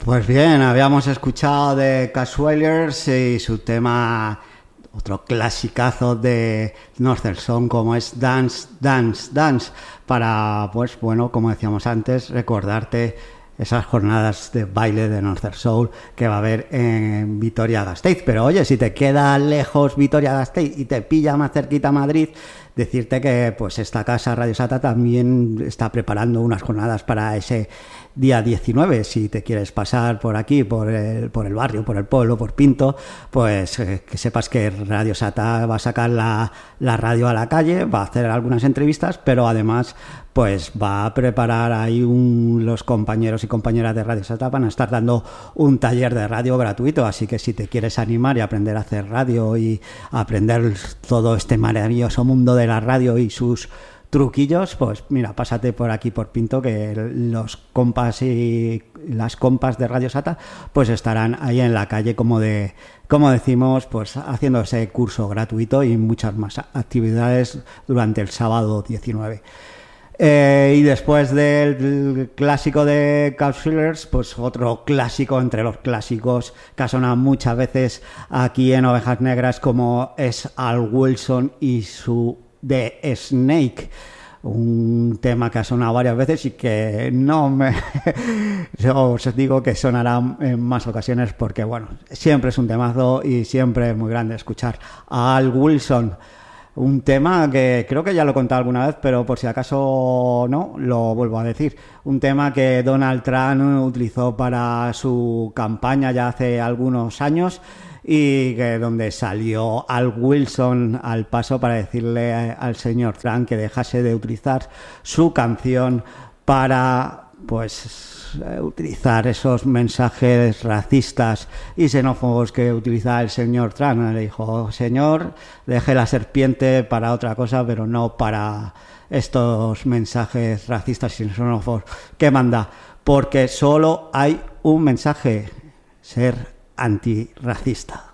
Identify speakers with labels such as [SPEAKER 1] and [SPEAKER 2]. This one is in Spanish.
[SPEAKER 1] Pues bien, habíamos escuchado de Casualers y su tema, otro clasicazo de Northern Song, como es Dance, Dance, Dance, para, pues bueno, como decíamos antes, recordarte esas jornadas de baile de Northern Soul que va a haber en Vitoria-Gasteiz. Pero oye, si te queda lejos Vitoria-Gasteiz y te pilla más cerquita Madrid, decirte que pues esta casa Radio Sata también está preparando unas jornadas para ese día 19. Si te quieres pasar por aquí, por el barrio, por el pueblo, por Pinto, pues que sepas que Radio Sata va a sacar la radio a la calle, va a hacer algunas entrevistas, pero además pues va a preparar ahí los compañeros y compañeras de Radio Sata van a estar dando un taller de radio gratuito, así que si te quieres animar y aprender a hacer radio y aprender todo este maravilloso mundo de la radio y sus truquillos, pues mira, pásate por aquí por Pinto, que los compas y las compas de Radio Sata pues estarán ahí en la calle, como decimos, pues haciendo ese curso gratuito y muchas más actividades durante el sábado 19. Y después del clásico de Casualers, pues otro clásico entre los clásicos que ha sonado muchas veces aquí en Ovejas Negras, como es Al Wilson y su The Snake, un tema que ha sonado varias veces y que yo os digo que sonará en más ocasiones porque bueno, siempre es un temazo y siempre es muy grande escuchar a Al Wilson. Un tema que creo que ya lo he contado alguna vez, pero por si acaso no, lo vuelvo a decir. Un tema que Donald Trump utilizó para su campaña ya hace algunos años y que donde salió Al Wilson al paso para decirle al señor Trump que dejase de utilizar su canción para utilizar esos mensajes racistas y xenófobos que utiliza el señor Trump. Le dijo: señor, deje la serpiente para otra cosa, pero no para estos mensajes racistas y xenófobos que manda, porque solo hay un mensaje: ser antirracista.